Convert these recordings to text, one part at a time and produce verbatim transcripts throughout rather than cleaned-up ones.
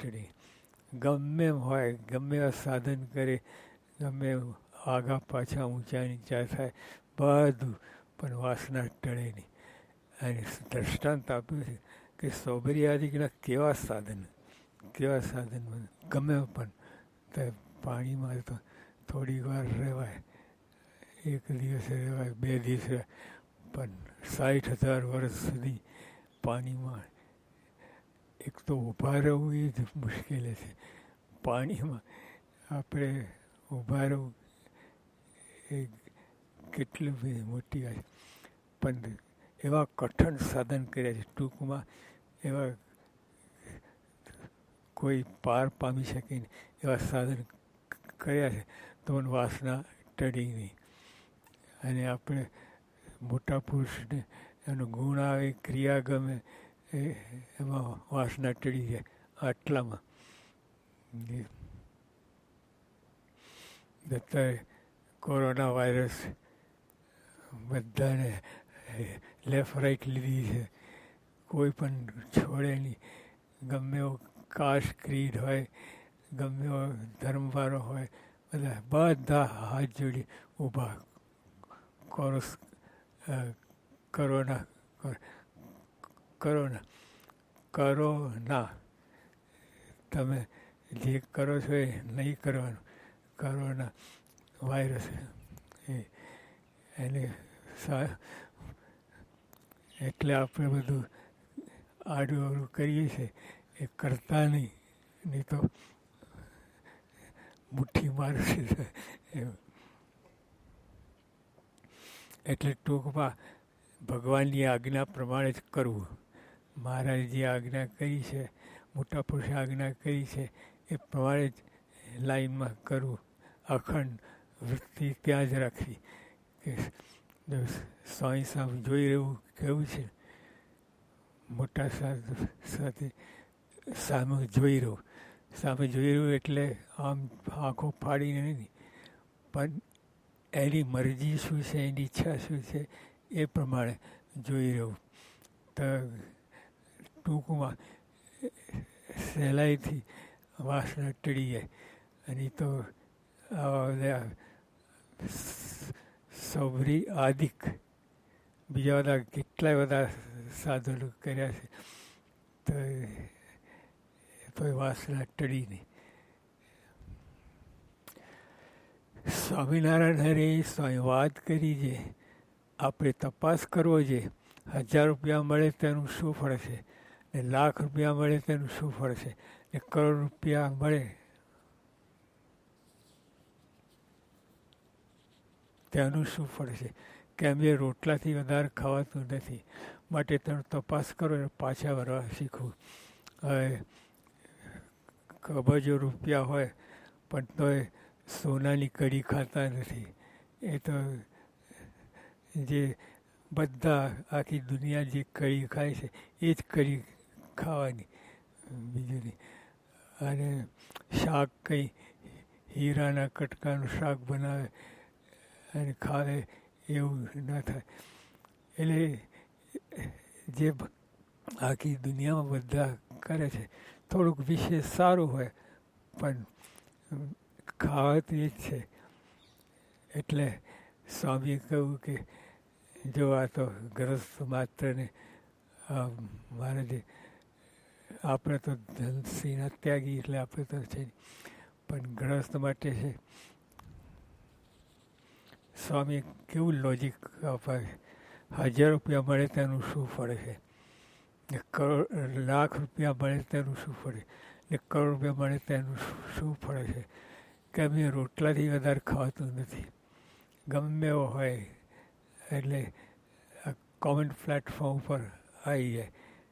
ટળી. ગમે એમ હોય, ગમે એવા સાધન કરે, ગમે આગા પાછા ઊંચા નીચા થાય, બધું, પણ વાસના ટળે નહીં. અને દ્રષ્ટાંત આપ્યું છે કે સોબરી આદિકના કેવા સાધન, કેવા સાધન ગમે પણ તો પાણીમાં તો થોડી વાર રહેવાય, એક દિવસ રહેવાય, બે દિવસ રહેવાય, પણ સાઠ હજાર વર્ષ સુધી પાણીમાં એક તો ઊભા રહેવું એ જ મુશ્કેલ છે. પાણીમાં આપણે ઊભા રહેવું એ કેટલી બધી મોટી વાત, પણ એવા કઠણ સાધન કર્યા છે. ટૂંકમાં એવા કોઈ પાર પામી શકે નહીં એવા સાધન કર્યા છે, તો પણ વાસના ટળી નહીં. અને આપણે મોટા પુરુષને એનો ગુણ આવે, ક્રિયા ગમે, એ એમાં વાસના ટળી જાય આટલામાં. અત્યારે કોરોના વાયરસ બધાને લેફ્ટ રાઈટ લીધી છે, કોઈ પણ છોડે નહીં. ગમે એવો કાસ્ટ ક્રીડ હોય, ગમે એવો ધર્મવાળો હોય, બધા બધા હાથ જોડી ઊભા કોરસ કોરોના કોરોના કરો ના, તમે જે કરો છો એ નહીં કરવાનું. કોરોના વાયરસ એ એને સા એટલે આપણે બધું આડું અવળું કરીએ છીએ એ કરતા નહીં, નહીં તો મુઠ્ઠી મારશે એવું. એટલે ટૂંકમાં ભગવાનની આજ્ઞા પ્રમાણે જ કરવું. મહારાજ જે આજ્ઞા કરી છે, મોટા પુરુષે આજ્ઞા કરી છે, એ પ્રમાણે જ લાઈનમાં કરવું. અખંડ વૃત્તિ ત્યાં જ રાખવી કે સ્વામી સામે જોઈ રહેવું કેવું છે. મોટા સાધુ સાથે સામે જોઈ રહું, સામે જોઈ રહ્યું એટલે આમ આંખો ફાડીને નહીં, પણ એની મરજી શું છે, એની ઈચ્છા શું છે, એ પ્રમાણે જોઈ રહ્યું. તો ટૂંકમાં સહેલાઈથી વાસના ટળી જાય. અને તો આવા બધા સૌરી આદિક બીજા બધા કેટલાય બધા સાધનો કર્યા છે, તો તો વાસના ટળી નહીં. સ્વામિનારાયણ હરે સ્વામી વાત કરી છે, આપણે તપાસ કરવો છે. હજાર રૂપિયા મળે તેનું શું ફળ છે, ને લાખ રૂપિયા મળે તેનું શું ફળ છે, ને કરોડ રૂપિયા મળે તેનું શું ફળ છે. કેમ એ રોટલાથી વધારે ખાવાતું નથી, માટે તેનો તપાસ કરો અને પાછા વરવા શીખવું. હવે અબજો રૂપિયા હોય પણ તોય સોનાની કઢી ખાતા નથી. એ તો જે બધા આખી દુનિયા જે કઢી ખાય છે એ જ કઢી ખાવાની, બીજું નહીં. અને શાક કંઈ હીરાના કટકાનું શાક બનાવે અને ખાવે એવું ના થાય. એટલે જે આખી દુનિયામાં બધા કરે છે, થોડુંક વિશેષ સારું હોય, પણ ખાવા તો એ જ છે. એટલે સ્વામીએ કહ્યું કે જો આ તો ગ્રસ્ત માત્રને મારે જે આપણે તો ધનસિંહના ત્યાગી એટલે આપણે તો છે, પણ ગ્રસ્ત માટે છે. સ્વામી કેવું લોજિક અપાવે, હજાર રૂપિયા મળે તેનું શું ફળ છે, ને કરોડ લાખ રૂપિયા મળે તેનું શું ફળ છે, ને કરોડ રૂપિયા મળે તેનું શું ફળ છે. કેમ એ રોટલાથી વધારે ખાવાતું નથી, ગમે એવો હોય. એટલે આ કોમન પ્લેટફોર્મ ઉપર આવી જાય.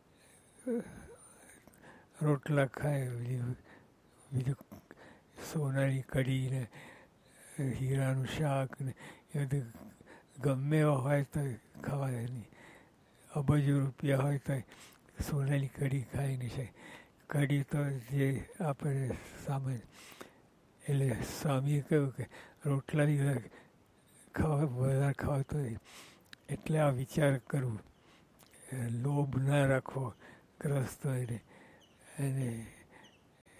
રોટલા ખાય, બીજું બીજું સોનાની કઢી ને હીરાનું શાક ને એ બધું ગમે એવા હોય તો ખાવા નહીં. અબજો રૂપિયા હોય તો સોનાની કઢી ખાઈ નહીં શકે. કઢી તો જે આપણે સામે, એટલે સ્વામીએ કહ્યું કે રોટલાની વધારે ખાવા વધારે ખાવાતો નહીં. એટલે આ વિચાર કરવું, લોભ ના રાખવો ગ્રસ્ત હોય. અને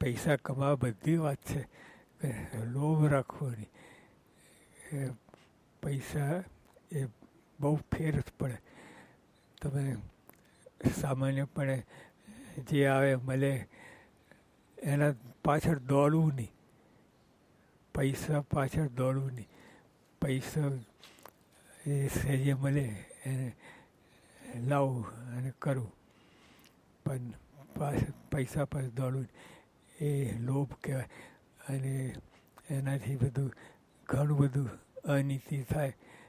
પૈસા કમાવા બધી વાત છે, કે લોભ રાખવો નહીં. એ પૈસા એ બહુ ફેર જ પડે. તમે સામાન્યપણે જે આવે મળે એના પાછળ દોડવું નહીં. પૈસા પાછળ દોડવું નહીં. પૈસા એ સહેજે મળે એને લાવવું અને કરવું. પણ પાછળ પૈસા પર દોડવું એ લોભ કહેવાય. અને એનાથી બધું ઘણું બધું અનીતિ થાય,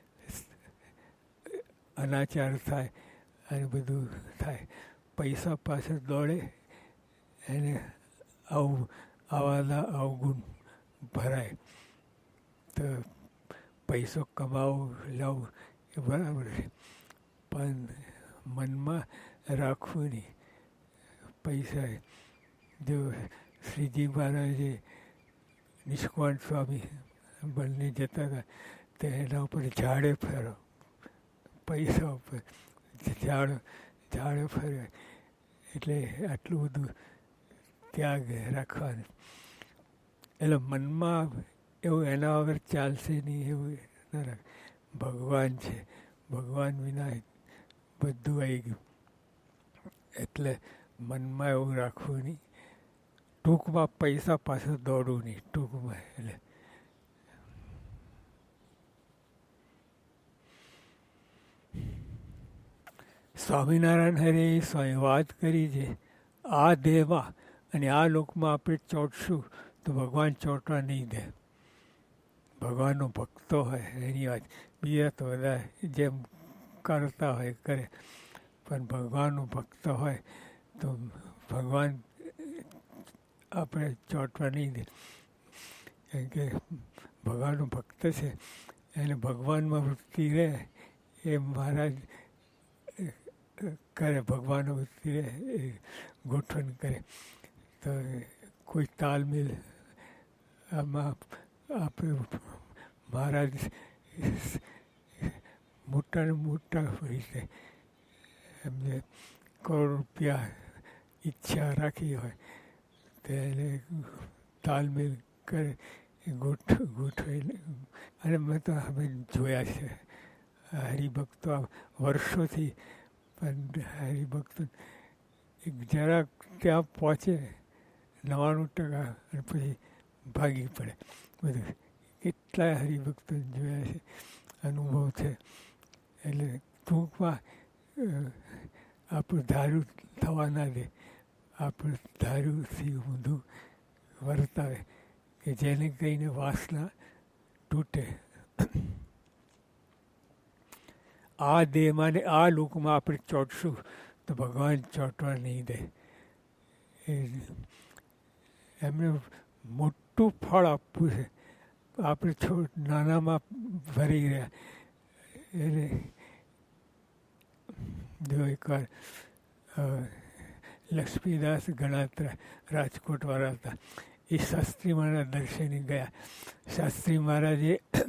અનાચાર થાય અને બધું થાય. પૈસા પાછળ દોડે એને આવું આવાના અવગુણ ભરાય. તો પૈસો કમાવો લાવવું એ બરાબર છે, પણ મનમાં રાખવું નહીં. પૈસા જો શ્રીજી મહારાજે નિષ્કાંત સ્વામી બંને જતા હતા તો એના ઉપર ઝાડે ફેરો, પૈસા ઉપર ઝાડ ઝાડે ફેરવે. એટલે આટલું બધું ત્યાગ રાખવાનું. એટલે મનમાં એવું એના વગર ચાલશે નહીં એવું ના રાખ. ભગવાન છે, ભગવાન વિના બધું આવી ગયું. એટલે મનમાં એવું રાખવું નહીં. ટૂંકમાં પૈસા પાછળ દોડવું નહીં ટૂંકમાં. એટલે સ્વામિનારાયણ હરે સ્વામી વાત કરી છે, આ દેહમાં અને આ લોકમાં આપણે ચોંટશું તો ભગવાન ચોંટવા નહીં દે. ભગવાનનો ભક્તો હોય એની વાત. બીજા તો બધા જેમ કરતા હોય કરે, પણ ભગવાનનો ભક્ત હોય તો ભગવાન આપણે ચોંટવા નહીં દે. કેમ કે ભગવાનનો ભક્ત છે એને ભગવાનમાં વૃત્તિ રહે એ મહારાજ કરે. ભગવાનનો વૃત્તિ રહે એ ગોઠવણ કરે. તો કોઈ તાલમેલ આમાં આપણે મહારાજ મોટા ને મોટા રીતે એમને કરોડ રૂપિયા ઈચ્છા રાખી હોય તો એને તાલમેલ કરે એ ગોઠ ગોઠવાઈને. અને મેં તો અમે જોયા છે હરિભક્તો વર્ષોથી, પણ હરિભક્તો એક જરાક ત્યાં પહોંચે નવ્વાણું ટકા અને પછી ભાગી પડે બધું. કેટલાય હરિભક્તો જોયા છે, અનુભવ છે. એટલે ટૂંકમાં આપણું ધાર્યું થવા ના દે. આપણું ધાર્યુંથી ઊંધું વર્તાવે કે જેને કહીને વાસના તૂટે. આ દેહમાં ને આ લોકમાં આપણે ચોંટશું તો ભગવાન ચોંટવા નહીં દે. એમને મોટું ફળ આપવું છે. આપણે છોડ નાનામાં ભરી રહ્યા. એટલે જો એકવાર લક્ષ્મીદાસ ગણાત્રા રાજકોટવાળા હતા. એ શાસ્ત્રી મહારાજ દર્શને ગયા. શાસ્ત્રી મહારાજે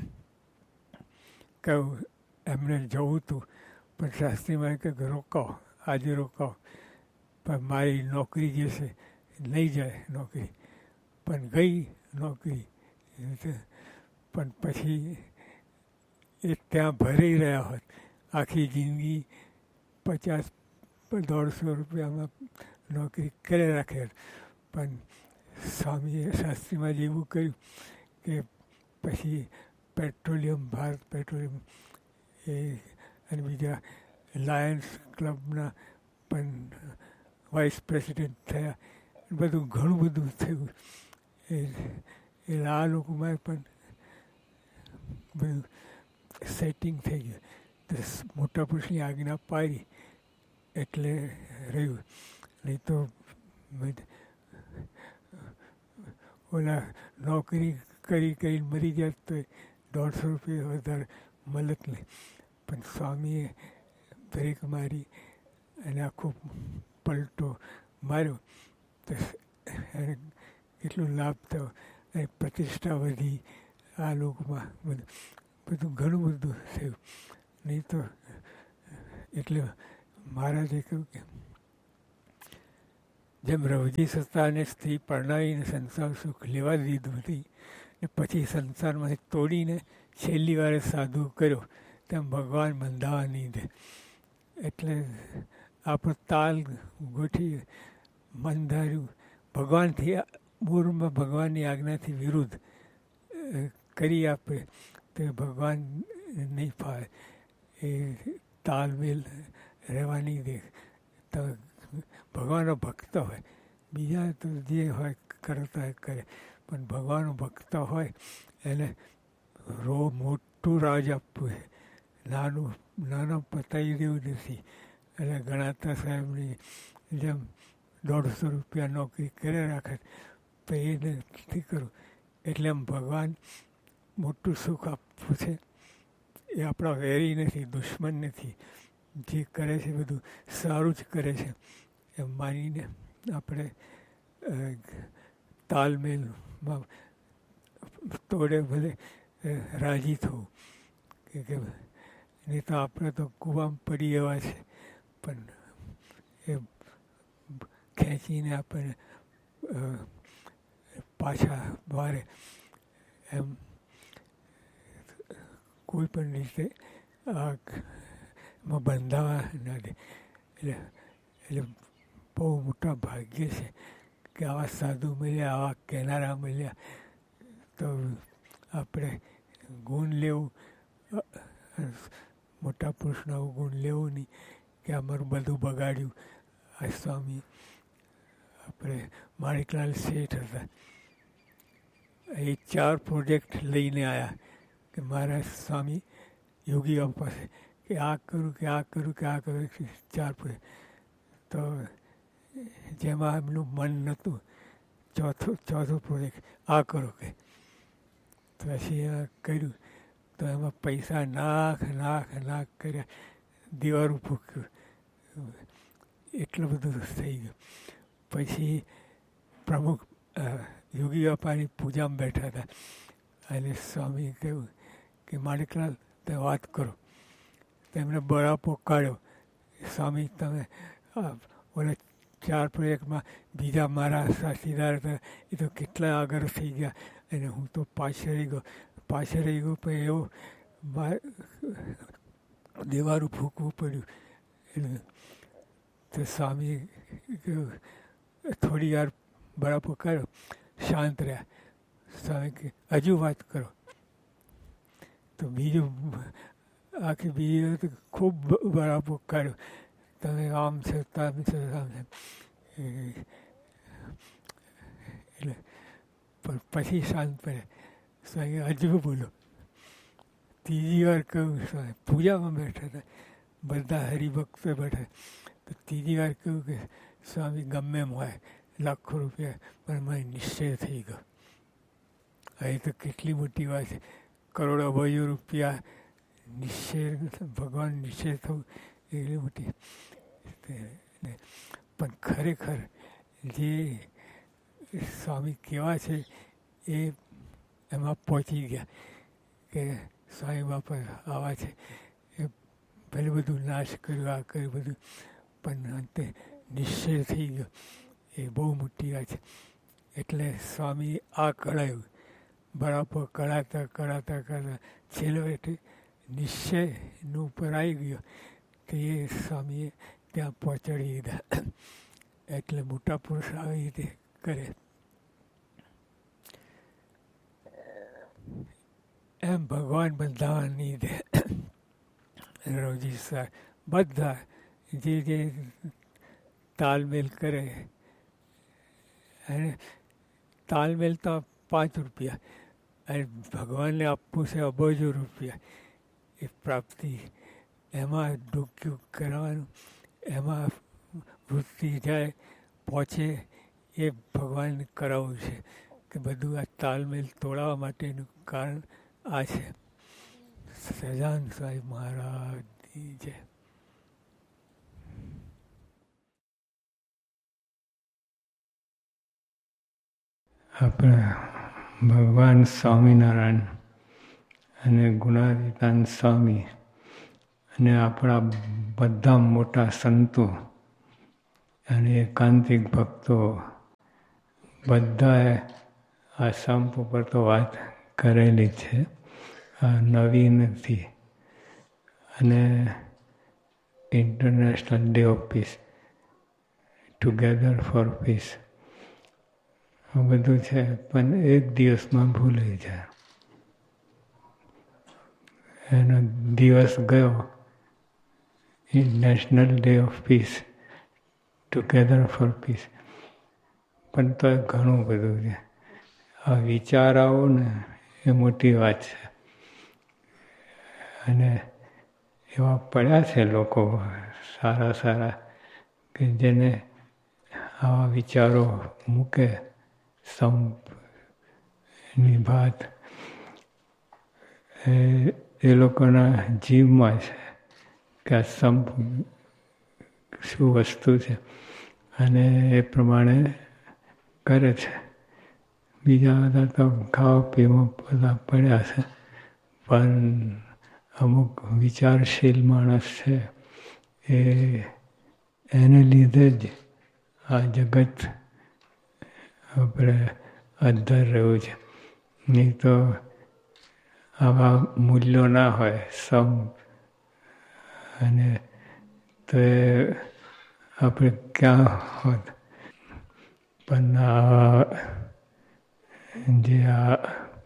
કહ્યું એમને જવું હતું, પણ શાસ્ત્રી મહારાજ કહે રોકાવો, આજે રોકાવો, પણ મારી નોકરી જે છે નહીં જાય નોકરી. પણ ગઈ નોકરી. પણ પછી એ ત્યાં ભરી રહ્યા હોત. આખી જિંદગી પચાસ દોઢસો રૂપિયામાં નોકરી કરી રાખે. પણ સ્વામીએ શાસ્ત્રીમાં જેવું કહ્યું કે પછી પેટ્રોલિયમ, ભારત પેટ્રોલિયમ એ અને બીજા લાયન્સ ક્લબના પણ વાઇસ પ્રેસિડેન્ટ થયા. બધું ઘણું બધું થયું. એ એટલે આ લોકોમાં પણ બધું સેટિંગ થઈ ગયું. તો મોટા પુરુષની આજ્ઞા પાડી એટલે રહ્યું. નહીં તો ઓલા નોકરી કરી કરીને મરી જાય તો દોઢસો રૂપિયા વધારે મળત નહીં. પણ સ્વામીએ બ્રેક મારી અને આખો પલટો માર્યો તો એને કેટલો લાભ થયો અને પ્રતિષ્ઠા વધી. આ લોકોમાં બધું બધું ઘણું બધું થયું. નહીં તો એટલે મહારાજે કહ્યું કે જેમ રવજી સસ્તાને સ્ત્રી પરણાવીને સંસાર સુખ લેવા દીધું હતી ને પછી સંસારમાંથી તોડીને છેલ્લી વારે સાધુ કર્યો, તેમ ભગવાન બંધાવા નહીં દે. એટલે આપણો તાલ ગોઠવી મન ધાર્યું ભગવાનથી મૂળમાં ભગવાનની આજ્ઞાથી વિરુદ્ધ કરી આપે તો ભગવાન નહીં ફાવે. એ તાલમેલ રહેવા નહીં દે. તો ભગવાનનો ભક્ત હોય, બીજા તો જે હોય કરતા હોય કરે, પણ ભગવાનનો ભક્ત હોય એને રો મોટું રાજ આપવું છે, નાનું નાના પતાવી દેવું નથી. એટલે ગણાતા સાહેબની જેમ દોઢસો રૂપિયા નોકરી કરે રાખે તો એ નથી કરવું. એટલે આમ ભગવાન મોટું સુખ આપવું છે. એ આપણા વેરી નથી, દુશ્મન નથી. જે કરે છે બધું સારું જ કરે છે એમ માનીને આપણે તાલમેલમાં તોડે ભલે રાજી થવું કે નહીં તો આપણે તો કૂવામાં પડી એવા છે. પણ એ ખેંચીને આપણે પાછા દ્વારે એમ કોઈ પણ રીતે આમાં બંધાવા ના દે. એટલે એટલે બહુ મોટા ભાગ્ય છે કે આવા સાધુ મળ્યા, આવા કહેનારા મળ્યા. તો આપણે ગુણ લેવું, મોટા પુરુષના ગુણ લેવું નહીં કે અમારું બધું બગાડ્યું. આ સ્વામી આપણે માણેકલાલ શેઠ હતા, એ ચાર પ્રોજેક્ટ લઈને આવ્યા કે મારા સ્વામી યોગી પાસે કે આ કરું કે આ કરું કે આ કરું ચાર પ્રોજેક્ટ. તો જેમાં એમનું મન નહોતું, ચોથો ચોથો પ્રોજેક્ટ આ કરો કે પછી એમાં કર્યું. તો એમાં પૈસા નાખ નાખ નાખ કર્યા, દીવારું ફૂક્યું, એટલું બધું થઈ ગયું. પછી પ્રમુખ યોગી બાપાની પૂજામાં બેઠા હતા અને સ્વામી કહ્યું કે માણેકલાલ તમે વાત કરો. તેમને બળાપો કાઢ્યો, સ્વામી તમે ઓલા ચાર પ્રોજેક્ટમાં બીજા મારા સાથીદાર હતા એ તો કેટલા આગળ થઈ ગયા અને હું તો પાછળ રહી ગયો પાછળ રહી ગયો પણ એવું દેવારું ફૂંકવું પડ્યું. એટલે તો સ્વામી થોડી વાર બળાપો કર્યો, શાંત રહ્યા. સ્વામી કે હજુ વાત કરો. તો બીજું આખી બીજી ખૂબ બળાપો કર્યો, તમે આમ છે તેમ છે આમ છે. એટલે પણ પછી શાંત પડે. સ્વામી હજુ બોલો. ત્રીજી વાર કહ્યું, સ્વામી પૂજામાં બેઠા હતા, બધા હરિભક્તો બેઠા. તો ત્રીજી વાર કહ્યું કે સ્વામી ગમે એમ હોય લાખો રૂપિયા પણ મને નિશ્ચય થઈ ગયો. અહીં તો કેટલી મોટી વાત છે, કરોડો અબજો રૂપિયા નિશ્ચય, ભગવાન નિશ્ચય થવું એટલી મોટી. પણ ખરેખર જે સ્વામી કેવા છે એ એમાં પહોંચી ગયા કે સ્વામી બાપા આવા છે. એ ભલે બધું નાશ કર્યું, આ કર્યું બધું, પણ અંતે નિશ્ચય થઈ ગયો. એ બહુ મોટી વાત છે. એટલે સ્વામી આ કળાયું, બળાપો કળાતા કળાતા કળાતા છેલ્લો એટલે નિશ્ચયનું ઉપર આવી ગયો કે એ સ્વામીએ ત્યાં પહોંચાડી દીધા. એટલે મોટા પુરુષ આવી રીતે કરે. એમ ભગવાન બંધાવાની દે. રોજી સર બધા જે જે તાલમેલ કરે, અને તાલમેલ તો પાંચ રૂપિયા અને ભગવાનને આપવું છે અબજો રૂપિયા. એ પ્રાપ્તિ એમાં ડૂબક્યું કરવાનું, એમાં વૃત્તિ જાય પહોંચે એ ભગવાનને કરાવવું છે. કે બધું આ તાલમેલ તોડાવવા માટેનું કારણ આ છે. સહજાન સાહેબ મહારાજની જય. આપણે ભગવાન સ્વામિનારાયણ અને ગુણાતીતાન સ્વામી અને આપણા બધા મોટા સંતો અને એકાંતિક ભક્તો બધાએ આ સંપ ઉપર તો વાત કરેલી છે, આ નવી નથી. અને international day of piece, together four piece, આ બધું છે, પણ એક દિવસમાં ભૂલાઈ જાય. એનો દિવસ ગયો, national day of piece, together four piece, પણ તો ઘણું બધું છે. આ વિચાર આવો ને એ મોટી વાત છે. અને એવા પડ્યા છે લોકો સારા સારા કે જેને આવા વિચારો મૂકે, સંપની વાત એ એ લોકોના જીવમાં છે કે આ સંપ શું વસ્તુ છે, અને એ પ્રમાણે કરે છે. બીજા બધા તો ખાવા પીવા બધા પડ્યા છે, પણ અમુક વિચારશીલ માણસ છે એ એને લીધે જ આ જગત આપણે અધ્ધર રહ્યું છે. નહીં તો આવા મૂલ્યો ના હોય સમ અને તો એ આપણે ક્યાં હોત. પણ આ જે આ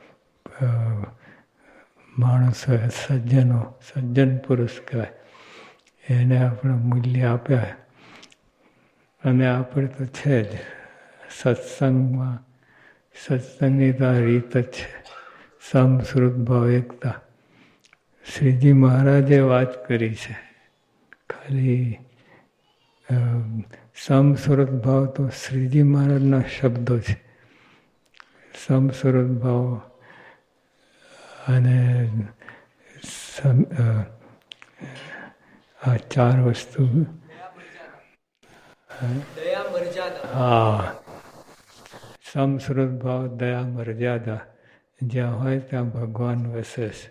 માણસો સજ્જનો સજ્જન પુરુષ કહેવાય, એને આપણે મૂલ્ય આપ્યા. અને આપણે તો છે જ સત્સંગમાં, સત્સંગની તો આ રીત જ છે, સમ શ્રુત ભાવ એકતા. શ્રીજી મહારાજે વાત કરી છે. ખાલી સમ શ્રુત ભાવ તો શ્રીજી મહારાજના શબ્દો છે. સમ શ્રુત ભાવ અને આ ચાર વસ્તુ. હા, સમશ્રુત ભાવ, દયા, મર્યાદા. જ્યાં હોય ત્યાં ભગવાન વસે છે.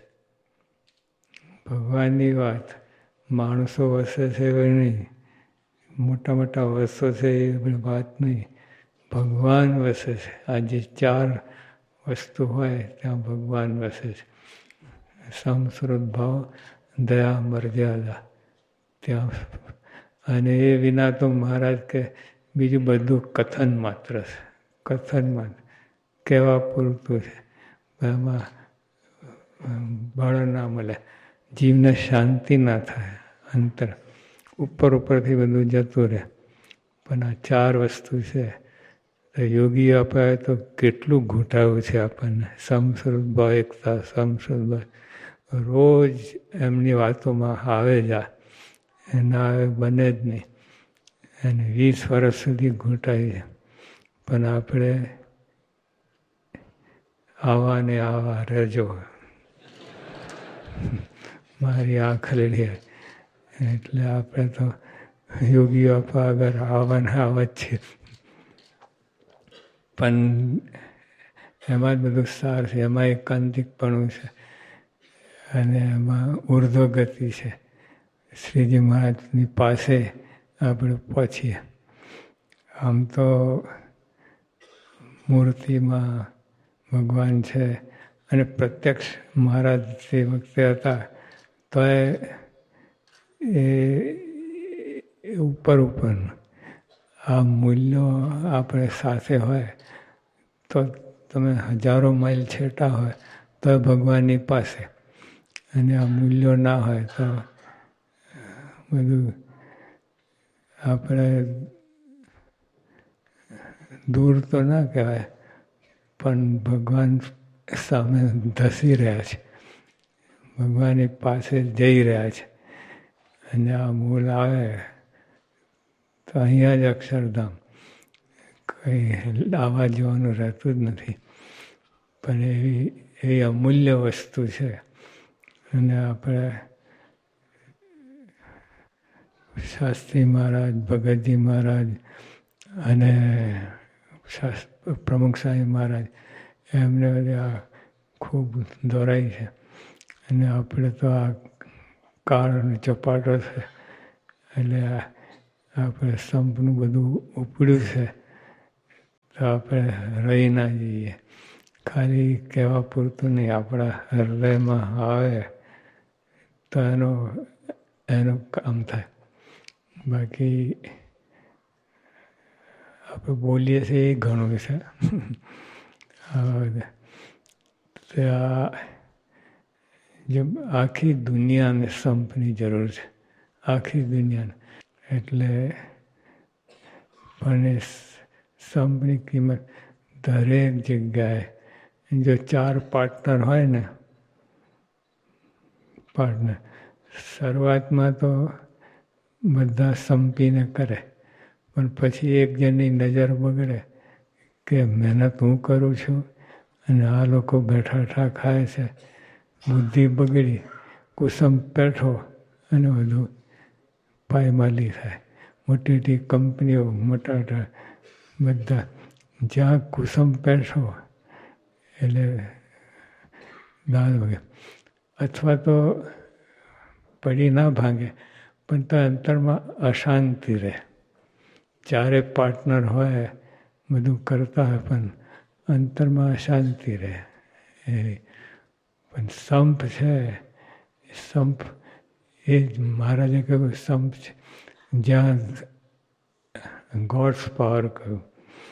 ભગવાનની વાત, માણસો વસે છે એ નહીં, મોટા મોટા વસો છે એ વાત નહીં, ભગવાન વસે છે. આ જે ચાર વસ્તુ હોય ત્યાં ભગવાન વસે છે. સમશ્રુત ભાવ, દયા, મર્યાદા ત્યાં. અને એ વિના તો મહારાજ કે બીજું બધું કથન માત્ર છે, કથન માત્ર, કહેવા પૂરતું છે. એમાં બળ ના મળે, જીવને શાંતિ ના થાય, અંતર ઉપર ઉપરથી બધું જતું રહે. પણ આ ચાર વસ્તુ છે તો યોગી અપાય તો કેટલું ઘૂંટાવું છે આપણને. સમશ્રુત ભાવ એકતા, સમશ્રુત ભાવ રોજ એમની વાતોમાં આવે જા, એના આવે બને જ નહીં. અને વીસ વર્ષ સુધી ઘૂંટાય છે. પણ આપણે આવા ને આવા રહેજો, મારી આંખ લેડી. એટલે આપણે તો યોગીઓ આપવા આગળ આવા ને આવા જ છે. પણ એમાં જ બધું સાર છે, એમાં એકાંતિકપણું છે, અને એમાં ઉર્ધ્વ ગતિ છે. શ્રીજી મહારાજની પાસે આપણે પહોંચીએ. આમ તો મૂર્તિમાં ભગવાન છે, અને પ્રત્યક્ષ મહારાજ તે વખતે હતા તો એ ઉપર ઉપર આ મૂલ્યો આપણે સાથે હોય તો તમે હજારો માઇલ છેટા હોય તો ભગવાનની પાસે, અને આ મૂલ્યો ના હોય તો બધું આપણે દૂર તો ના કહેવાય, પણ ભગવાન સામે ધસી રહ્યા છે, ભગવાનની પાસે જઈ રહ્યા છે. અને આ મૂળ આવે તો અહીંયા જ અક્ષરધામ, કંઈ આવવા જવાનું રહેતું જ નથી. પણ એવી એવી અમૂલ્ય વસ્તુ છે. અને આપણે શાસ્ત્રી મહારાજ, ભગતજી મહારાજ અને પ્રમુખ સ્વામી મહારાજ એમને બધા ખૂબ દોરાય છે. અને આપણે તો આ કાળ અને ચપાટો છે, એટલે આપણે સંપનું બધું ઉપડ્યું છે તો આપણે રહી ના જઈએ. ખાલી કહેવા પૂરતું નહીં, આપણા હૃદયમાં આવે તો એનો એનું કામ થાય. બાકી આપણે બોલીએ છીએ એ ઘણું છે. ત્યાં જેમ આખી દુનિયાને સંપની જરૂર છે, આખી દુનિયાને. એટલે પણ એ સંપની કિંમત દરેક જગ્યાએ, જો ચાર પાર્ટનર હોય ને, પાર્ટનર શરૂઆતમાં તો બધા સંપીને કરે, પણ પછી એક જણની નજર બગડે કે મહેનત હું કરું છું અને આ લોકો બેઠા ઠા ખાય છે, બુદ્ધિ બગડી, કુસુમ પેઠો અને બધું પાયમાલી થાય. મોટી મોટી કંપનીઓ, મોટા મોટા બધા જ્યાં કુસુમ પેઠો એટલે દાળ વગેરે. અથવા તો પડી ના ભાંગે પણ તો અંતરમાં અશાંતિ રહે. ચારે પાર્ટનર હોય, બધું કરતા હોય, પણ અંતરમાં અશાંતિ રહે. એ પણ સંપ છે, સંપ એ જ મહારાજે કહ્યું સંપ છે જ્યાં ગોડ્સ પાવર કહ્યું,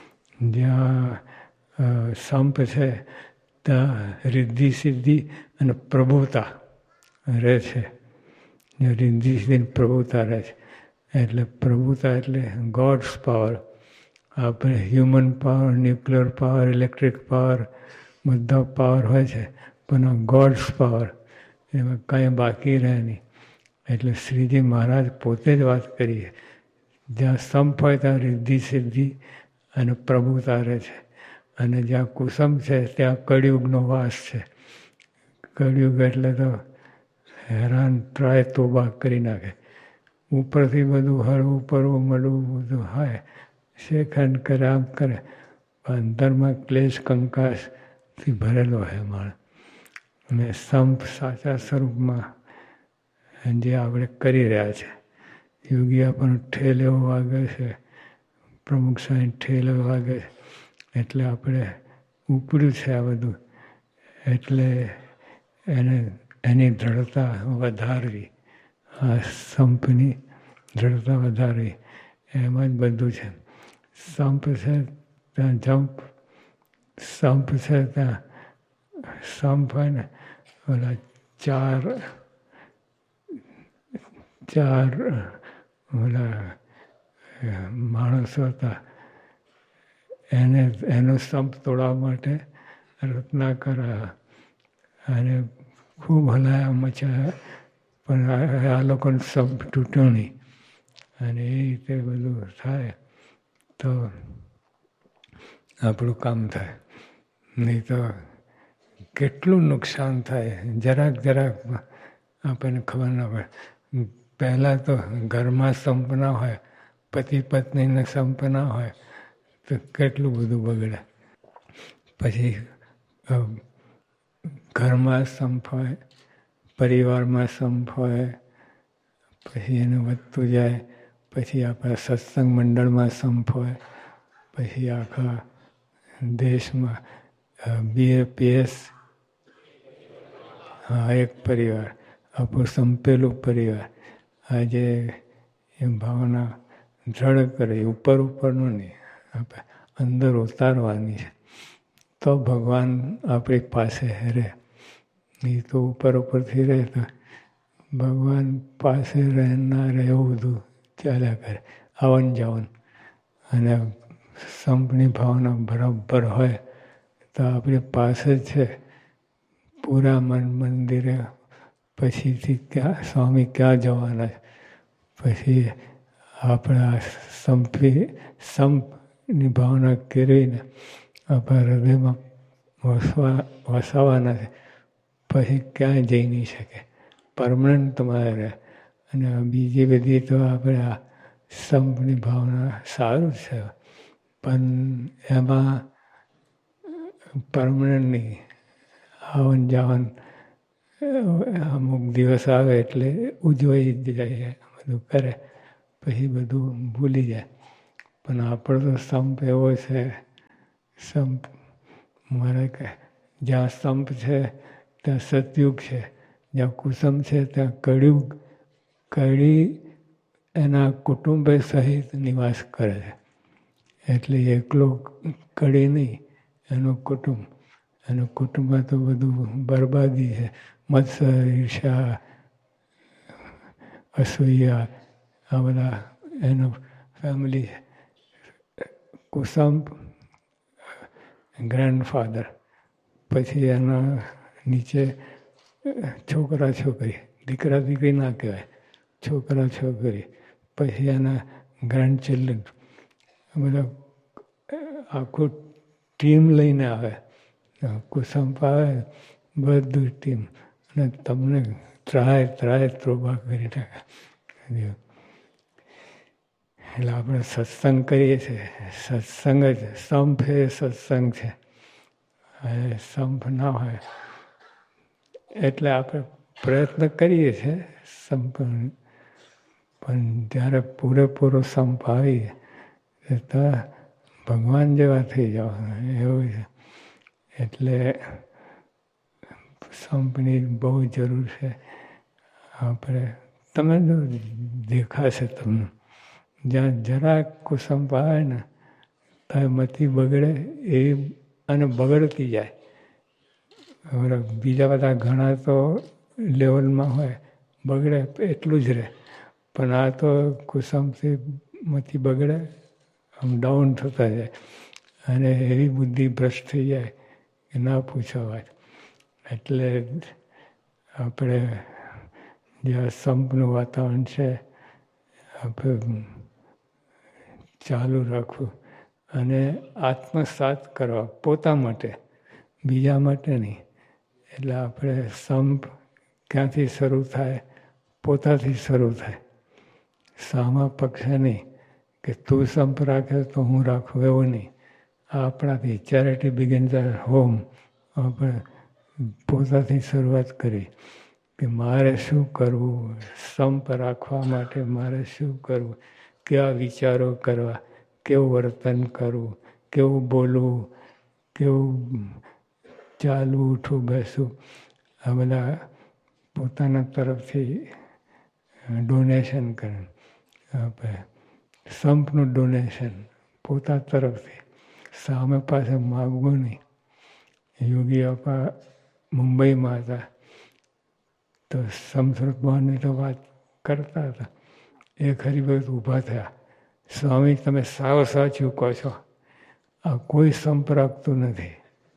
જ્યાં સંપ છે ત્યાં રિદ્ધિ સિદ્ધિ અને પ્રભુતા રહે છે. રિદ્ધિ સિદ્ધિ પ્રભુતા રહે છે. એટલે પ્રભુતા એટલે ગોડ્સ પાવર. આપણે human power, nuclear power, electric power, બધા પાવર હોય છે, પણ આ ગોડ્સ પાવર એમાં કાંઈ બાકી રહે નહીં. એટલે શ્રીજી મહારાજ પોતે જ વાત કરીએ, જ્યાં સંપ હોય ત્યાં રિદ્ધિ સિદ્ધિ અને પ્રભુતા રહે છે. અને જ્યાં કુસુમ છે ત્યાં કળિયુગનો વાસ છે. કળિયુગ એટલે તો હેરાન ત્રાય તોબા કરી નાખે. ઉપરથી બધું હરવું પરવું મળવું બધું હોય, શેખંડ કરે, આમ કરે, અંદરમાં ક્લેશ કંકાસથી ભરેલો હોય માણસ. અને સંપ સાચા સ્વરૂપમાં જે આપણે કરી રહ્યા છે. યોગીયા પણ ઠેલ એવો વાગે છે, પ્રમુખ સ્વામી ઠેલ એવો વાગે છે, એટલે આપણે ઉપડ્યું છે આ બધું. એટલે એને એની દૃઢતા વધારવી, આ સંપની દૃઢતા વધારવી, એમાં જ બધું છે. સંપ છે ત્યાં જંપ, સંપ છે ત્યાં સંપ હોય ને, ઓલા ચાર ચાર ઓલા માણસો હતા, એને એનો સંપ તોડવા માટે રત્નાકર અને ખૂબ હલાયા મચાયા, પણ આ લોકોનો સંપ તૂટ્યો નહીં. અને એ રીતે બધું થાય તો આપણું કામ થાય. નહીં તો કેટલું નુકસાન થાય, જરાક જરાક આપણને ખબર ના પડે. પહેલાં તો ઘરમાં સંપ ના હોય, પતિ પત્નીને સંપ ના હોય તો કેટલું બધું બગડે. પછી ઘરમાં સંપ હોય, પરિવારમાં સંપ હોય, પછી એનું વધતું જાય. પછી આપણા સત્સંગ મંડળમાં સંપ હોય, પછી આખા દેશમાં બીએપીએસ, હા એક પરિવાર, આપણું સંપેલું પરિવાર. આજે એ ભાવના દ્રઢ કરે, ઉપર ઉપરનું નહીં, આપણે અંદર ઉતારવાની છે. તો ભગવાન આપણી પાસે રહે. એ તો ઉપર ઉપરથી રહે તો ભગવાન પાસે રહેનાર એવું બધું ચાલ્યા કરે, આવન જાવન. અને સંપની ભાવના બરાબર હોય તો આપણી પાસે જ છે. પૂરા મન મંદિરે પછીથી ક્યાં સ્વામી ક્યાં જવાના છે. પછી આપણા સંપી સંપની ભાવના કેળવીને આપણા હૃદયમાં વસવા વસાવાના છે. પછી ક્યાંય જઈ નહીં શકે, પરમનન્ટ તમારે રહે. અને બીજી બધી તો આપણે આ સંપની ભાવના સારું છે, પણ એમાં પરમનન્ટ નહીં. આવન જાવન અમુક દિવસ આવે એટલે ઉજવાઈ જ જાય, બધું કરે, પછી બધું ભૂલી જાય. પણ આપણો તો સંપ એવો છે, સંપ મારે કે જ્યાં સંપ છે ત્યાં સતયુગ છે, જ્યાં કુસુમ છે ત્યાં કળિયુગ. કળી એના કુટુંબે સહિત નિવાસ કરે છે. એટલે એકલો કળી નહીં, એનું કુટુંબ. એનું કુટુંબમાં તો બધું બરબાદી છે. મત્સર, ઈર્ષા, અસૂયા, આ બધા એનું ફેમિલી છે. કુસુમ ગ્રેન્ડફાધર, પછી એના નીચે છોકરા છોકરી, દીકરા દીકરી ના કહેવાય, છોકરા છોકરી, પછી એના ગ્રેન્ડ ચિલ્ડ્રન, બધા આખું ટીમ લઈને આવે. કુસુમ આવે બધું ટીમ, અને તમને ત્રાય ત્રાય ત્રોબા કરી નાખે. એટલે આપણે સત્સંગ કરીએ છીએ, સત્સંગ જ સંપ એ સત્સંગ છે. સંપ ના હોય એટલે આપણે પ્રયત્ન કરીએ છીએ સંપ, પણ જ્યારે પૂરેપૂરો સંપ આવી તો ભગવાન જેવા થઈ જાઓ એવું છે. એટલે સંપની બહુ જરૂર છે. આપણે તમે જો દેખાશે તમને, જ્યાં જરાક કુસંપ આવે ને ત્યાં મતિ બગડે એ, અને બગડતી જાય. હવે બીજા બધા ઘણા તો લેવલમાં હોય, બગડે એટલું જ રહે. પણ આ તો કુસંપથી મતિ બગડે, આમ ડાઉન થતા જાય, અને એવી બુદ્ધિ ભ્રષ્ટ થઈ જાય કે ના પૂછો વાત. એટલે આપણે જ્યાં સંપનું વાતાવરણ છે આપણે ચાલુ રાખવું, અને આત્મસાત કરવા પોતા માટે, બીજા માટે નહીં. એટલે આપણે સંપ ક્યાંથી શરૂ થાય? પોતાથી શરૂ થાય. સામા પક્ષે નહીં કે તું સંપ રાખે તો હું રાખું, એવું નહીં. આ આપણાથી ચેરિટી બિગિન્સ એટ હોમ. આપણે પોતાથી શરૂઆત કરી કે મારે શું કરવું, સંપ રાખવા માટે મારે શું કરવું, કેવા વિચારો કરવા, કેવું વર્તન કરવું, કેવું બોલવું, કેવું ચાલવું, ઉઠવું, બેસવું. આ બધા પોતાના તરફથી ડોનેશન કરે. આપણે સંપનું ડોનેશન પોતા તરફથી, સામે પાસે માગવું નહીં. યોગી આપા મુંબઈમાં હતા તો સમસૃતભાવની તો વાત કરતા હતા. એક હરિભક્ત ઊભા થયા, સ્વામી તમે સાવ સાચું કહો છો, આ કોઈ સંપ રાખતું નથી.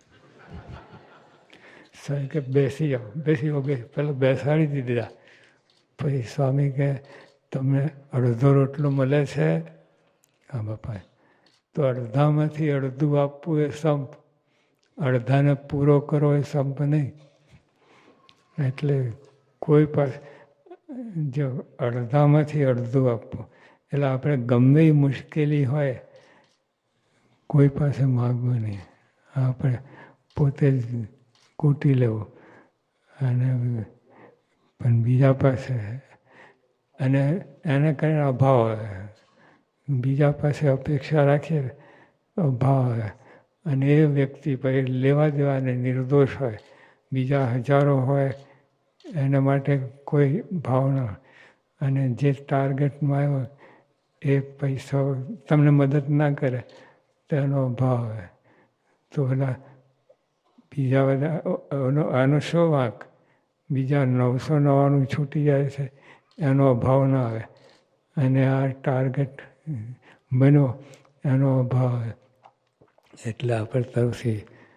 સ્વામી કે બેસી જાઓ, બેસી જાઓ, બેસી. પેલા બેસાડી દીધા. પછી સ્વામી કે તમને અડધો રોટલો મળે છે? હા બાપા. તો અડધામાંથી અડધું આપવું એ સંપ, અડધાને પૂરો કરો એ સંપ નહીં. એટલે કોઈ પાસે જો અડધામાંથી અડધું આપવું, એટલે આપણે ગમે એ મુશ્કેલી હોય કોઈ પાસે માગવું નહીં. આપણે પોતે જ કૂટી લેવું. અને પણ બીજા પાસે, અને એને કારણે અભાવ આવે. બીજા પાસે અપેક્ષા રાખીએ અભાવ આવે, અને એ વ્યક્તિ પછી લેવા દેવાને નિર્દોષ હોય, બીજા હજારો હોય એના માટે કોઈ ભાવના, અને જે ટાર્ગેટમાં આવ્યો એ પૈસા તમને મદદ ના કરે તેનો અભાવ આવે. તો બધા બીજા બધા આનો શો વાંક? બીજા નવસો નવ્વાણું છૂટી જાય છે એનો અભાવ ના આવે, અને આ ટાર્ગેટ બન્યો એનો અભાવ આવે. એટલે આપણે તરફથી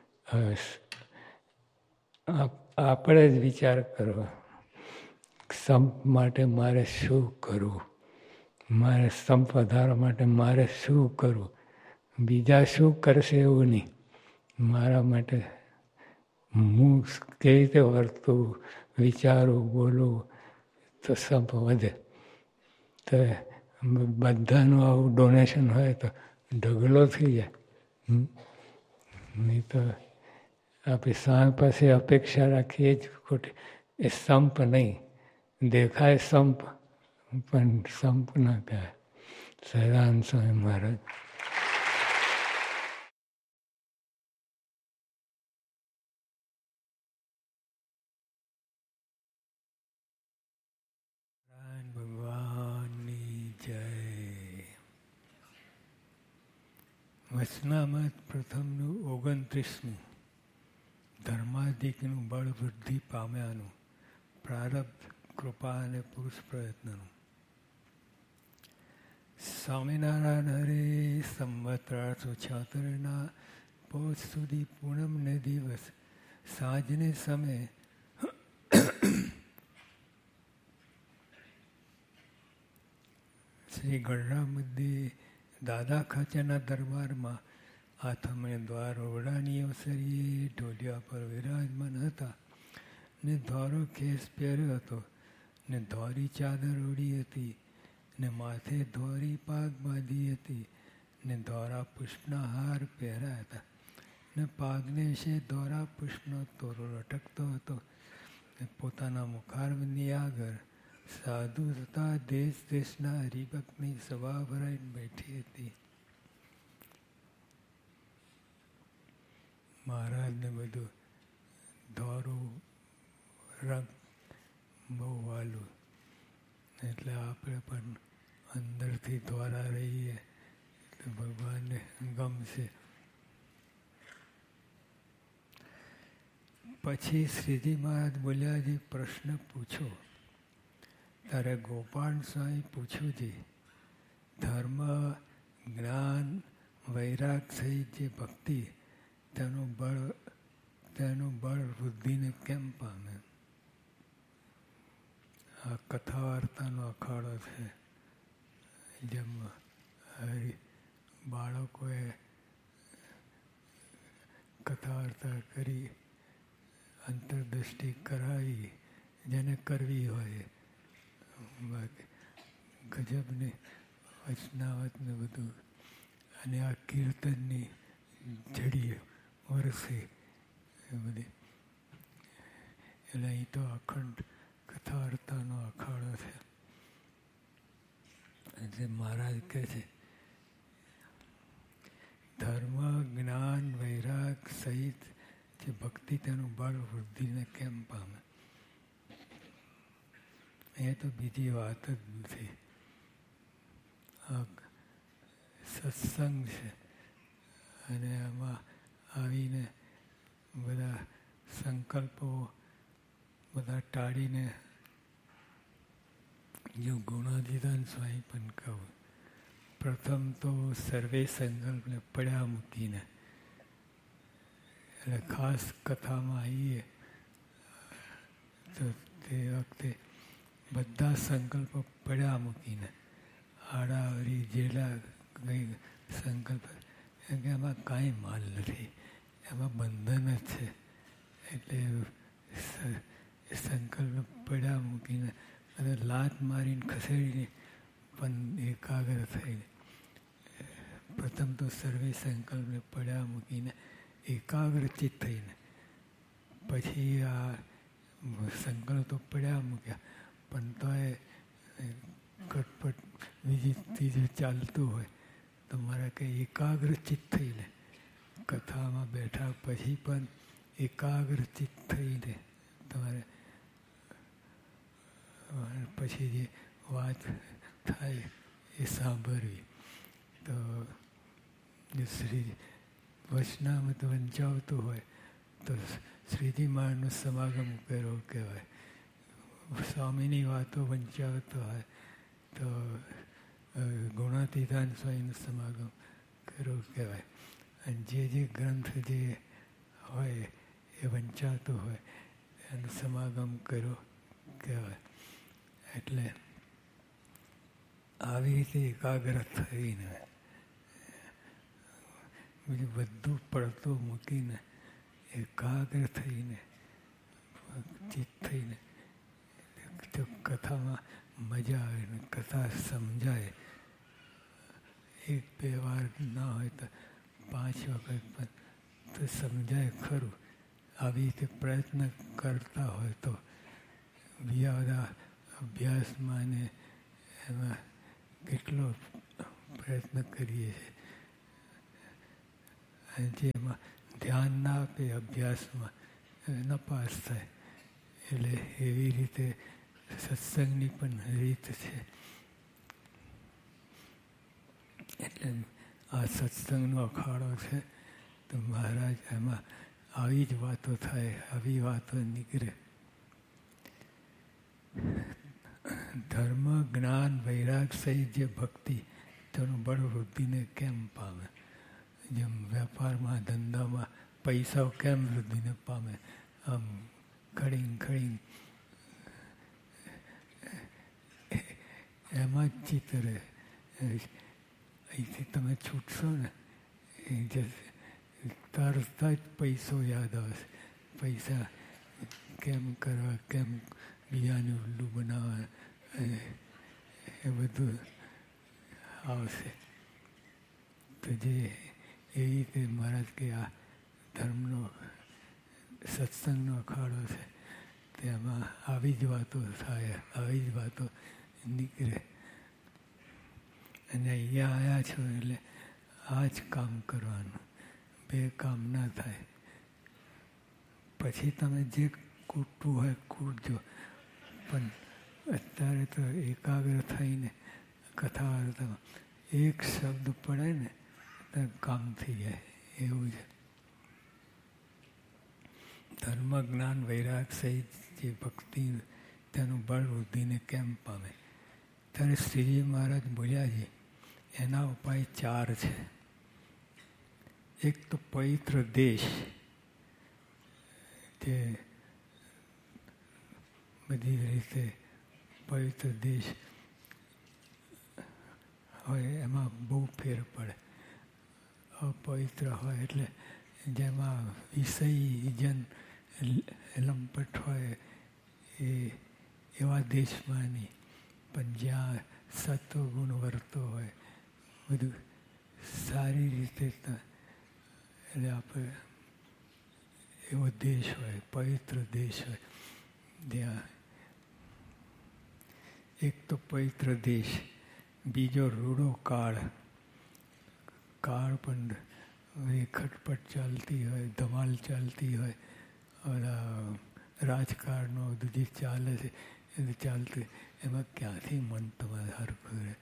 આપણે જ વિચાર કરવો, સંપ માટે મારે શું કરવું, મારે સંપ વધારવા માટે મારે શું કરવું. બીજા શું કરશે એવું નહીં, મારા માટે હું કેવી રીતે વર્તું, વિચારું, બોલું તો સંપ વધે. તો બધાનું આવું ડોનેશન હોય તો ઢગલો થઈ જાય. નહીં તો આપણી સામે પાસે અપેક્ષા રાખીએ જ ખોટી. એ સંપ નહીં. દેખાય સંપ પણ સંપ ના કહેવાય. સદાનંદ સ્વામી મહારાજ. ભગવાનની જય. વચનામૃત પ્રથમનું ઓગણત્રીસમું. ધર્માધિકનું બળ વૃદ્ધિ પામ્યાનું પ્રારબ્ધ કૃપા અને પુરુષ પ્રયત્નનું. સ્વામિનારાયણ હરે સંવત ત્રણસો છોતેરના પોચ સુધી પૂનમને દિવસ સાંજને સમયે શ્રી ગઢડા દાદા ખાચાના દરબારમાં આથમને દ્વાર ઓરડાની અવસરીએ ઢોલિયા પર વિરાજમાન હતા ને ધોરો ખેસ પહેર્યો હતો ને ધોરી ચાદર ઓઢી હતી ને માથે ધોરી પાગ બાંધી હતી ને ધોરા પુષ્પના હાર પહેર્યા હતા ને પાગને વિશે ધોરા પુષ્પનો તોરો લટકતો હતો ને પોતાના મુખારબંધી આગળ સાધુ તથા દેશ દેશના હરિભક્તની સભા ભરાઈને બેઠી હતી. મહારાજને બધું ધોરું રંગ બહુ વાલું, એટલે આપણે પણ અંદરથી ધોરા રહીએ તો ભગવાનને ગમશે. પછી શ્રીજી મહારાજ બોલ્યા, જે પ્રશ્ન પૂછો. ત્યારે ગોપાલ સ્વામી પૂછ્યું છે, ધર્મ જ્ઞાન વૈરાગ સહિત જે ભક્તિ તેનું બળ તેનું બળ વૃદ્ધિને કેમ પામે? આ કથા વાર્તાનો અખાડો છે. જેમ હરિ બાળકોએ કથા વાર્તા કરી અંતરદૃષ્ટિ કરાવી જેને કરવી હોય, ગજબની વચનાવતને બધું, અને આ કીર્તનની જડી વરસે એ બધી. એટલે અહીં તો અખંડ કથા વાર્તાનો અખાડો છે. એટલે મહારાજ કહે છે, ધર્મ જ્ઞાન વૈરાગ સહિત જે ભક્તિ તેનું બળ વૃદ્ધિને કેમ પામે? એ તો બીજી વાત જ નથી. આ સત્સંગ છે અને આમાં આવીને બધા સંકલ્પો બધા ટાળીને, જો ગુણાધિદાન સ્વામી પણ કહું, પ્રથમ તો સર્વે સંકલ્પને પડ્યા મૂકીને, એટલે ખાસ કથામાં આવીએ તો તે વખતે બધા સંકલ્પો પડ્યા મૂકીને, આડાવરી જેલા કંઈ સંકલ્પ, કે એમાં કાંઈ માલ નથી, એમાં બંધન જ છે. એટલે સંકલ્પ પડ્યા મૂકીને અને લાત મારીને ખસેડીને પણ એકાગ્ર થઈને, પ્રથમ તો સર્વે સંકલ્પને પડ્યા મૂકીને એકાગ્રચિત થઈને, પછી આ સંકલ્પ તો પડ્યા મૂક્યા પણ તો એ કટપટ બીજી ત્રીજું ચાલતું હોય તો મારે કંઈ એકાગ્રચિત થઈને કથામાં બેઠા પછી પણ એકાગ્રચિત થઈને તમારે પછી જે વાત થાય એ સાંભળવી. તો જે શ્રી વચનામૃત વંચાવતું હોય તો શ્રીજી મહારાજનો સમાગમ કર્યો કહેવાય. સ્વામીની વાતો વંચાવતો હોય તો ગુણાતીતાન સ્વામીનો સમાગમ કર્યો કહેવાય. અને જે જે ગ્રંથ જે હોય એ વંચાતું હોય એનો સમાગમ કર્યો કહેવાય. એટલે આવી રીતે એકાગ્ર થઈને બીજું બધું પડતું મૂકીને એકાગ્ર થઈને ચિત્ત થઈને તો કથામાં મજા આવે ને કથા સમજાય. એક બે વાર ના હોય તો પાંચ વખત પણ તો સમજાય ખરું. આવી રીતે પ્રયત્ન કરતા હોય તો બીજા બધા અભ્યાસમાં ને એમાં કેટલો પ્રયત્ન કરીએ છીએ. અને જેમાં ધ્યાન ના આપે અભ્યાસમાં નપાસ થાય. એટલે એવી રીતે સત્સંગની પણ રીત છે. એટલે આ સત્સંગનો અખાડો છે તો મહારાજ એમાં આવી જ વાતો થાય, આવી વાતો નીકળે. ધર્મ, જ્ઞાન, વૈરાગ સહિત જે ભક્તિ તેનું બળ વૃદ્ધિને કેમ પામે? જેમ વેપારમાં, ધંધામાં પૈસા કેમ વૃદ્ધિને પામે? આમ ખડીંગ ખડીંગ એમાં જ ચિત્રે. અહીંથી તમે છૂટશો ને એ જે તરત જ પૈસો યાદ આવશે. પૈસા કેમ કરવા, કેમ બીજાને ઉલ્લુ બનાવવા, એ બધું આવશે. તો જે એવી રીતે મહારાજ કે આ ધર્મનો સત્સંગનો અખાડો છે તેમાં આવી જ વાતો થાય, આવી જ વાતો નીકળે. અને અહીંયા આવ્યા છો એટલે આ જ કામ કરવાનું, બે કામ ના થાય. પછી તમે જે કૂટવું હોય કૂટજો, પણ અત્યારે તો એકાગ્ર થઈને કથા વાર્તામાં એક શબ્દ પડે ને તો કામ થઈ જાય. એવું છે. ધર્મ, જ્ઞાન, વૈરાગ સહિત જે ભક્તિ તેનું બળ વૃદ્ધિને કેમ પામે? ત્યારે શ્રીજી મહારાજ બોલ્યા છે એના ઉપાય ચાર છે. એક તો પવિત્ર દેશ, જે બધી રીતે પવિત્ર દેશ હોય એમાં બહુ ફેર પડે. અપવિત્ર હોય એટલે જેમાં વિષયજન લંપટ હોય એ એવા દેશમાં નહીં, પણ જ્યાં સત્વગુણ વર્તો હોય, બધું સારી રીતે, એટલે આપણે એવો દેશ હોય, પવિત્ર દેશ હોય. ત્યાં એક તો પવિત્ર દેશ, બીજો રૂડો કાળ. કાળ પણ એ ખટપટ ચાલતી હોય, ધમાલ ચાલતી હોય, રાજકારણનો બધું જે ચાલે છે એ ચાલતું, એમાં ક્યાંથી મન તમારે હરખું રહે?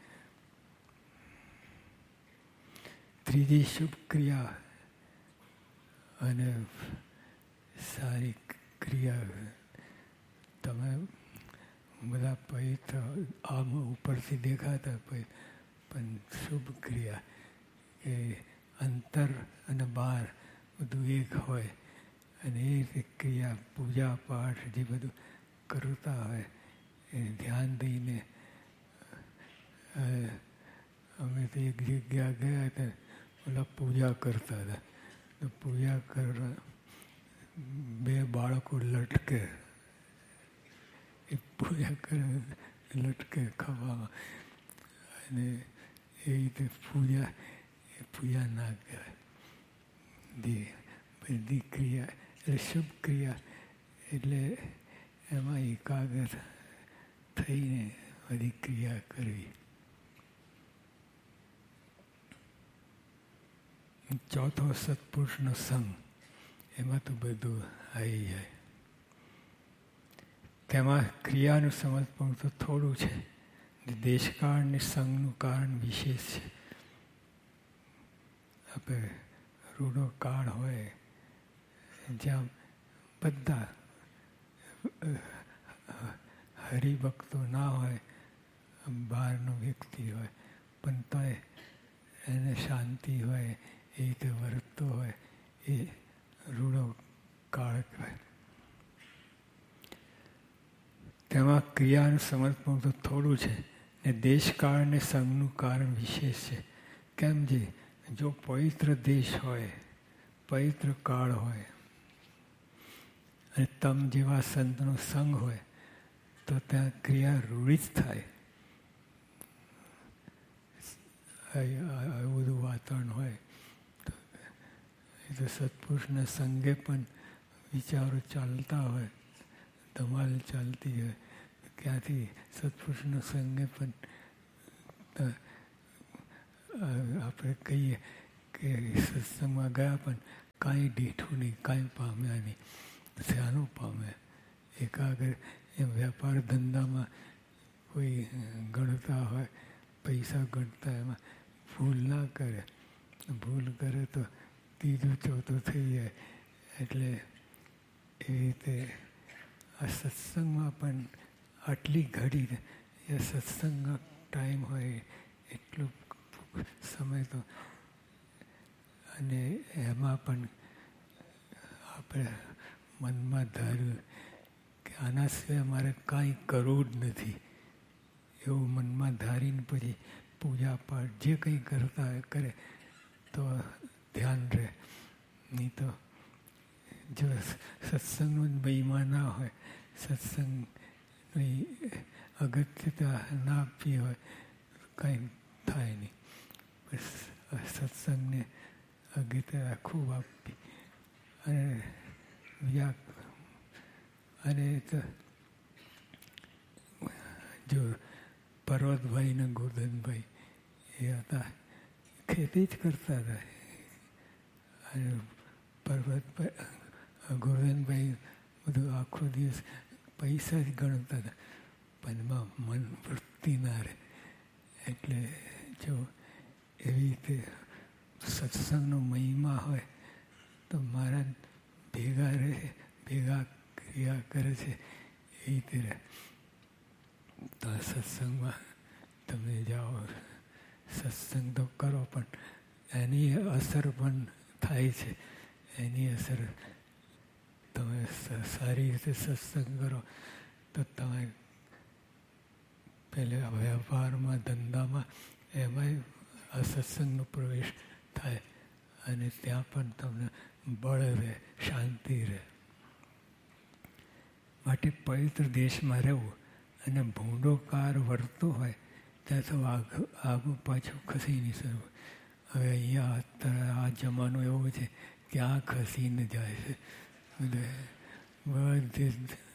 ત્રીજી શુભ ક્રિયા અને સારી ક્રિયા. તમે બધા પવિત્ર આમ ઉપરથી દેખાતા પણ શુભ ક્રિયા એ અંતર અને બહાર બધું એક હોય. અને એ રીતે ક્રિયા, પૂજા પાઠ જે બધું કરતા હોય એ ધ્યાન દઈને. અમે તો એક જગ્યા ગયા હતા, ઓલા પૂજા કરતા હતા. તો પૂજા કરવા બે બાળકો લટકે, એ પૂજા કરે લટકે ખવામાં. અને એ રીતે પૂજા એ પૂજા ના કહેવાય. બધી ક્રિયા એટલે શુભ ક્રિયા, એટલે એમાં એકાગ્ર થઈને બધી ક્રિયા કરવી. ચોથો સત્પુરુષનો સંગ, એમાં તો બધું આવી જાય. તેમાં ક્રિયાનું સમર્પણ તો થોડું છે, દેશકાળને સંઘનું કારણ વિશેષ છે. આપણે રૂડો કાળ હોય જ્યાં બધા હરિભક્તો ના હોય, બહારનો વ્યક્તિ હોય, પણ તોય એને શાંતિ હોય, એ રીતે વર્તતો હોય, એ રૂડો કાળ કહેવાય. તેમાં ક્રિયાનું સમર્પણ તો થોડું છે ને દેશકાળ અને સંઘનું કારણ વિશેષ છે. કેમ જે જો પવિત્ર દેશ હોય, પવિત્ર કાળ હોય અને તમ જેવા સંતનો સંઘ હોય તો ત્યાં ક્રિયા રૂઢી જ થાય. આવું બધું વાતાવરણ હોય તો એ તો સત્પુરુષના સંઘે પણ વિચારો ચાલતા હોય, ધમાલ ચાલતી હોય, ક્યાંથી સત્પુરુષના સંઘે પણ આપણે કહીએ કે સત્સંગમાં ગયા પણ કાંઈ દીઠું નહીં, કાંઈ પામ્યા નહીં. શાનું પામે? એકાગ્ર એમ વેપાર ધંધામાં કોઈ ગણતા હોય, પૈસા ગણતા, એમાં ભૂલ ના કરે. ભૂલ કરે તો ત્રીજું ચોથું થઈ જાય. એટલે એ રીતે આ સત્સંગમાં પણ આટલી ઘડી એ સત્સંગનો ટાઈમ હોય એટલો સમય તો, અને એમાં પણ આપણે મનમાં ધાર્યું કે આના સિવાય મારે કાંઈ કરવું જ નથી, એવું મનમાં ધારીને પછી પૂજા પાઠ જે કંઈ કરતા હોય કરે તો ધ્યાન રહે. નહીં તો જો સત્સંગનો જ મહિમા ના હોય, સત્સંગની અગત્યતા ના આપી હોય કંઈ થાય નહીં. બસ સત્સંગને અગત્યતા ખૂબ આપી. અને બીજા અને તો જો પર્વતભાઈ ને ગોરધનભાઈ એ હતા, ખેતી જ કરતા હતા. અને પર્વતભાઈ ગોરધનભાઈ બધું આખો દિવસ પૈસા જ ગણતા હતા, પણ એમાં મન વૃત્તિ ના રહે. એટલે જો એવી રીતે સત્સંગનો મહિમા હોય તો મારા ભેગા રહે, ભેગા ક્રિયા કરે છે એ રીતે રહે. તો આ સત્સંગમાં તમે જાઓ, સત્સંગ તો કરો પણ એની અસર પણ થાય છે. એની અસર તમે સારી રીતે સત્સંગ કરો તો તમે પહેલે વ્યવહારમાં, ધંધામાં એમાંય આ સત્સંગનો પ્રવેશ થાય અને ત્યાં પણ તમને બળ રહે, શાંતિ રહે. માટે પવિત્ર દેશમાં રહેવું અને ભૂંડો કાર વર્તો હોય ત્યાં તો આગું આગું પાછું ખસી નહીં શકવું. હવે અહીંયા અત્યારે આ જમાનો એવો છે ક્યાં ખસીને જાય છે. બધે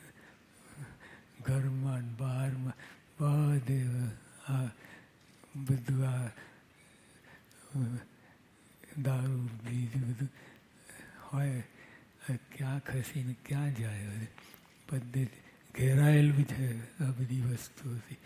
ઘરમાં બહારમાં બધે આ બધું આ દારૂ બીજું બધું હોય, ક્યાં ખસીને ક્યાં જાય. બધે ઘેરાયેલું છે આ બધી વસ્તુઓથી.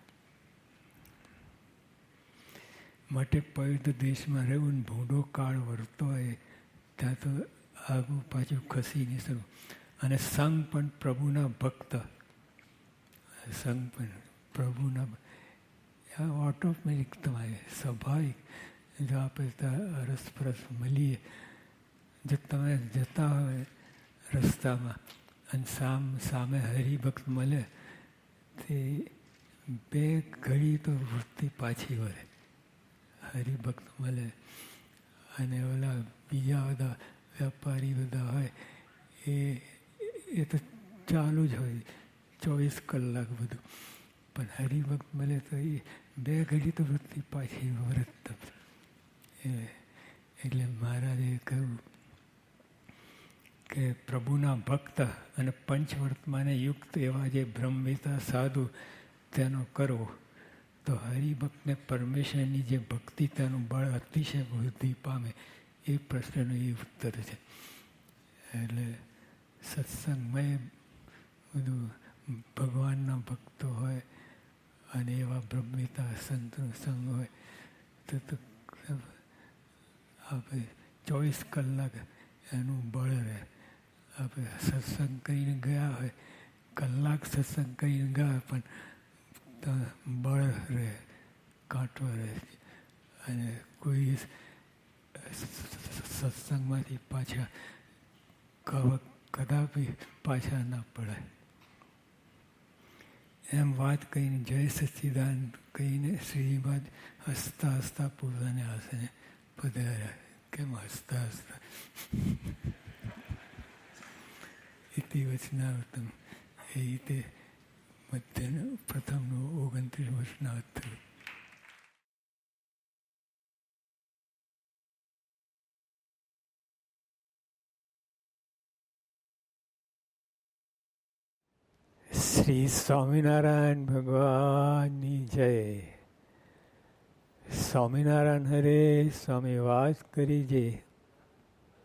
માટે પવિત્ર દેશમાં રહેવું, ભૂંડો કાળ વર્તો હોય ત્યાં તો આગું પાછું ખસી નહીં શકું. અને સંગ પણ પ્રભુના ભક્ત, સંગ પણ પ્રભુના ઓટોમેટિક તમારે સ્વાભાવિક. જો આપણે ત્યાં અરસપરસ મળીએ, જો તમે જતા હોય રસ્તામાં અને સામ સામે હરિભક્ત મળે તે બે ઘડી તો વૃત્તિ પાછી વળે. હરિભક્ત મળે અને ઓલા બીજા બધા વેપારી બધા હોય એ એ તો ચાલુ જ હોય ચોવીસ કલાક બધું. પણ હરિભક્ત મળે તો એ બે ઘડી તો વૃત્તિ પાછી વરત. એટલે મહારાજે કહ્યું કે પ્રભુના ભક્ત અને પંચવર્તમાને યુક્ત એવા જે બ્રહ્મવેતા સાધુ તેનો કરવો તો હરિભક્તને પરમેશ્વરની જે ભક્તિ તેનું બળ અતિશય વૃદ્ધિ પામે. એ પ્રશ્નનો એ ઉત્તર છે. એટલે સત્સંગમય બધું ભગવાનના ભક્તો હોય અને એવા બ્રહ્મવેતા સંતનો સંગ હોય તો આપણે ચોવીસ કલાક એનું બળ રહે. આપણે સત્સંગ કરીને ગયા હોય, કલાક સત્સંગ કરીને ગયા પણ બળ રહે, કાંટો રહે. અને કોઈ સત્સંગમાંથી પાછા કદાપી પાછા ના પડાય. એમ વાત કહીને જય સચ્ચિદાનંદ કહીને શ્રીમદ હસતા હસતા પોતાને આસને પધાર્યા. કેમ હસતા હસતા? ઇતિ વચનાવતમ. એ રીતે મધ્યનું પ્રથમનું ઓગણત્રીસ વર્ષના થયું. શ્રી સ્વામિનારાયણ ભગવાનની જય. સ્વામિનારાયણ હરે. સ્વામી વાત કરી જે